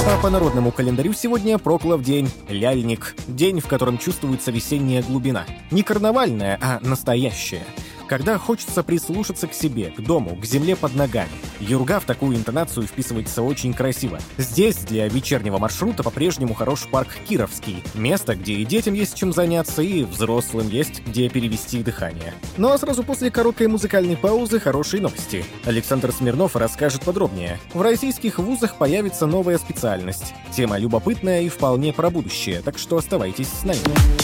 А по народному календарю сегодня Проклов день, ляльник. День, в котором чувствуется весенняя глубина. Не карнавальная, а настоящая. Когда хочется прислушаться к себе, к дому, к земле под ногами. Юрга в такую интонацию вписывается очень красиво. Здесь для вечернего маршрута по-прежнему хорош парк Кировский. Место, где и детям есть чем заняться, и взрослым есть где перевести дыхание. Ну а сразу после короткой музыкальной паузы хорошие новости. Александр Смирнов расскажет подробнее. В российских вузах появится новая специальность. Тема любопытная и вполне про будущее, так что оставайтесь с нами.